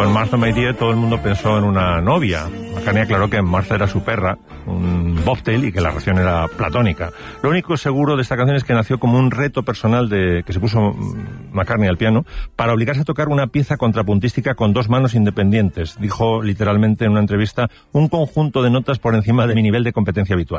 en Martha My Dear todo el mundo pensó en una novia. McCartney aclaró que Martha era su perra, un bobtail, y que la relación era platónica. Lo único seguro de esta canción es que nació como un reto personal que se puso McCartney al piano para obligarse a tocar una pieza contrapuntística con dos manos independientes. Dijo literalmente en una entrevista: un conjunto de notas por encima de mi nivel de competencia habitual.